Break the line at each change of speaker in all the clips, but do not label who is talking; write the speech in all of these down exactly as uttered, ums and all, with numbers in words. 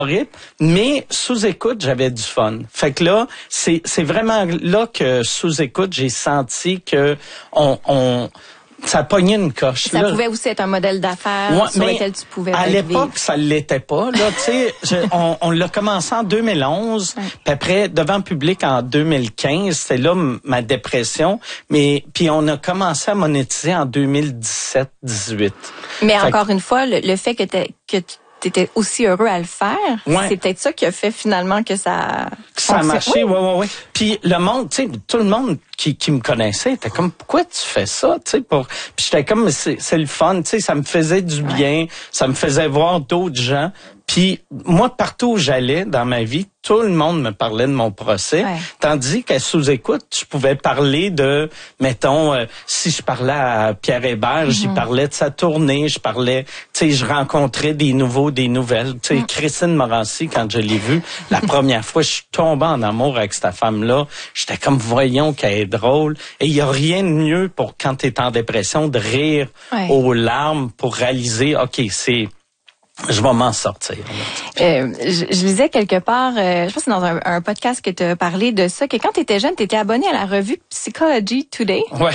mais sous écoute, j'avais du fun. Fait que là, c'est c'est vraiment là que sous écoute, j'ai senti que on on ça pognait une coche.
Ça
là.
pouvait aussi être un modèle d'affaires
ouais,
sur lequel tu pouvais
à
vivre.
l'époque, ça l'était pas. Là, tu sais, je, on, on l'a commencé en deux mille onze, ouais. Puis après devant le public en deux mille quinze. C'était là m- ma dépression. Mais puis on a commencé à monétiser en deux mille dix-sept dix-huit.
Mais
fait
encore que, une fois, le, le fait que t'es, que tu t'étais aussi heureux à le faire, ouais. C'est peut-être ça qui a fait finalement que ça...
Que ça a marché, oui, oui, oui. Puis le monde, tu sais, tout le monde qui, qui me connaissait était comme, pourquoi tu fais ça, tu sais, pour... Puis j'étais comme, c'est, c'est le fun, tu sais, ça me faisait du bien, ouais. Ça me faisait voir d'autres gens. Puis moi, partout où j'allais dans ma vie, tout le monde me parlait de mon procès. Ouais. Tandis qu'à sous-écoute, je pouvais parler de, mettons, euh, si je parlais à Pierre Hébert, mm-hmm. J'y parlais de sa tournée, je parlais, tu sais, je rencontrais des nouveaux, des nouvelles. Tu sais, mm. Christine Morancy, quand je l'ai vue, la première fois, je suis tombé en amour avec cette femme-là. J'étais comme, voyons qu'elle est drôle. Et il y a rien de mieux pour, quand t'es en dépression, de rire ouais. Aux larmes pour réaliser, OK, c'est... Je vais m'en sortir.
Euh, je, je lisais quelque part, euh, je pense que c'est dans un, un podcast que tu as parlé de ça, que quand tu étais jeune, tu étais abonné à la revue Psychology Today.
Ouais.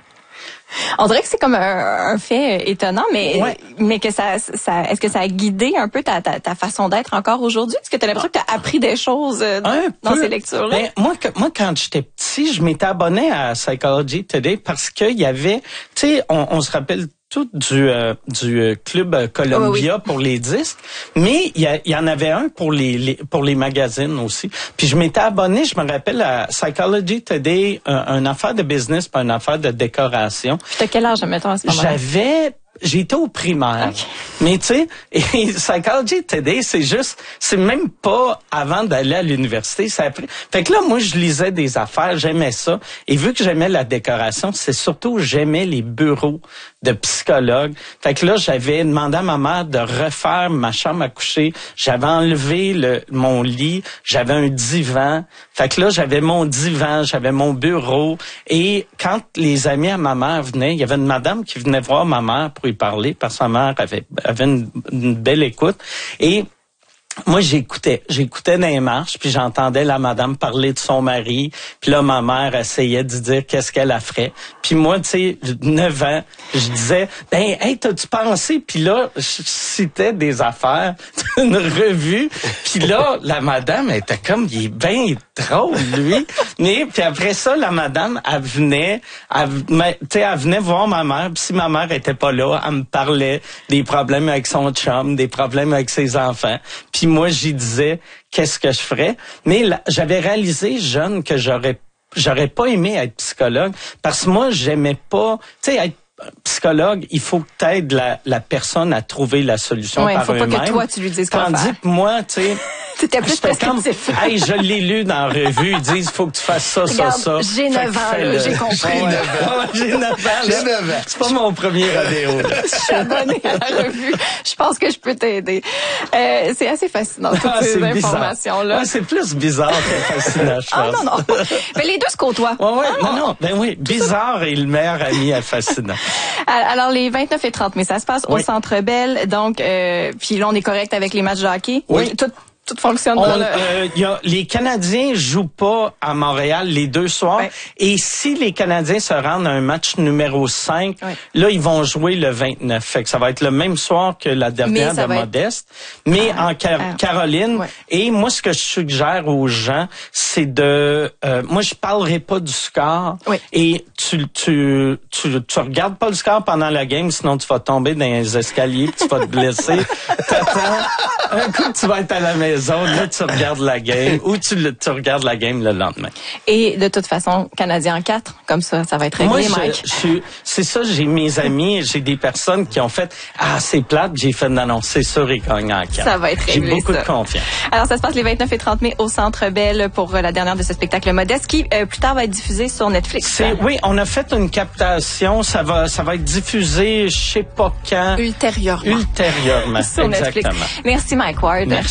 On dirait que c'est comme un, un fait étonnant, mais
ouais.
mais que ça, ça, est-ce que ça a guidé un peu ta, ta, ta façon d'être encore aujourd'hui? Est-ce que tu as l'impression que tu as appris des choses euh, dans
peu.
Ces lectures-là?
Ben, moi, que, moi, quand j'étais petit, je m'étais abonné à Psychology Today parce qu'il y avait, tu sais, on, on se rappelle tout du euh, du club Columbia oh, oui. Pour les disques, mais il y, y en avait un pour les, les pour les magazines aussi. Puis je m'étais abonné, je me rappelle à Psychology Today, un, un affaire de business, pas une affaire de décoration.
T'as quel âge, mettons, à ce moment-là?
J'avais J'étais au primaire. Okay. Mais tu sais, Psychology Today, c'est juste, c'est même pas avant d'aller à l'université, c'est après. Fait que là, moi, je lisais des affaires, j'aimais ça. Et vu que j'aimais la décoration, c'est surtout j'aimais les bureaux de psychologues. Fait que là, j'avais demandé à ma mère de refaire ma chambre à coucher. J'avais enlevé le, mon lit, j'avais un divan. Fait que là, j'avais mon divan, j'avais mon bureau. Et quand les amis à ma mère venaient, il y avait une madame qui venait voir ma mère pour y parler, parce que sa mère avait, avait une, une belle écoute. Et moi, j'écoutais. J'écoutais dans les marches, puis j'entendais la madame parler de son mari. Puis là, ma mère essayait de dire qu'est-ce qu'elle a ferait. Puis moi, tu sais, neuf ans, je disais, ben, hey, t'as-tu pensé? Puis là, je citais des affaires d'une revue. Puis là, la madame elle était comme, il est bien drôle, lui. Mais, puis après ça, la madame, elle venait, elle, tu sais, elle venait voir ma mère. Puis si ma mère était pas là, elle me parlait des problèmes avec son chum, des problèmes avec ses enfants. Puis moi, j'y disais qu'est-ce que je ferais. Mais là, j'avais réalisé jeune que j'aurais j'aurais pas aimé être psychologue parce que moi, j'aimais pas, tu sais, être psychologue, il faut que t'aides la, la personne à trouver la solution
ouais,
par
eux-mêmes.
Il faut
pas que toi, tu lui dises quoi faire.
Tandis que moi, tu sais...
C'était plus prescriptif.
Comme, hey, je l'ai lu dans la revue, ils disent, il faut que tu fasses ça,
Regarde,
ça, ça.
J'ai neuf ans, là, j'ai compris.
J'ai neuf ans. J'ai neuf ans. J'ai neuf ans. C'est pas mon premier rodéo.
Je suis abonnée à la revue. Je pense que je peux t'aider. Euh, c'est assez fascinant, toutes ah, ces informations-là.
Ouais, c'est plus bizarre que fascinant, je pense.
Ah non, non. Mais les deux se côtoient.
Ouais, ouais.
Ah,
non, non. Ben oui, bizarre et le meilleur ami à fascinant.
Alors, les vingt-neuf et trente mai, ça se passe oui. Au Centre Bell. Donc, euh, puis là, on est correct avec les matchs de hockey.
Oui.
Tout, tout fonctionne.
On,
dans le...
euh, y a, les Canadiens jouent pas à Montréal les deux soirs. Ouais. Et si les Canadiens se rendent à un match numéro cinq, ouais. Là, ils vont jouer le vingt-neuf. Fait que ça va être le même soir que la dernière de Modeste. Être... Mais ah, en Car- ah, Caroline. Ouais. Et moi, ce que je suggère aux gens, c'est de... Euh, moi, je parlerai pas du score.
Oui.
Et tu, tu, tu, tu regardes pas le score pendant la game, sinon tu vas tomber dans les escaliers, tu vas te blesser. T'attends. Un coup, tu vas être à la maison, là, tu regardes la game, ou tu, tu regardes la game le lendemain.
Et de toute façon, Canadien en quatre, comme ça, ça va être réglé,
Moi,
Mike.
Je, je, c'est ça, j'ai mes amis, j'ai des personnes qui ont fait « Ah, c'est plate », j'ai fait « Non, non, c'est sûr, ils gagnent en quatre ».
Ça va être réglé,
j'ai beaucoup
ça.
de confiance.
Alors, ça se passe les vingt-neuf et trente mai au Centre Bell pour la dernière de ce spectacle Modeste, qui, euh, plus tard, va être diffusé sur Netflix.
C'est, oui, on a fait une captation, ça va, ça va être diffusé, je sais pas quand.
Ultérieurement.
Ultérieurement,
sur
exactement.
Netflix. Merci, Mike Ward.
Merci.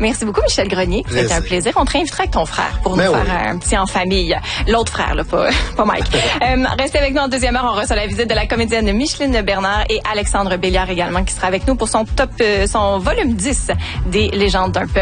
Merci beaucoup, Michel Grenier. C'était un plaisir. On te réinvitera avec ton frère pour Mais nous oui. faire un petit en famille. L'autre frère, là, pas, pas Mike. euh, restez avec nous en deuxième heure. On reçoit la visite de la comédienne Micheline Bernard et Alexandre Béliard également, qui sera avec nous pour son top, euh, son volume dix des Légendes d'un peuple.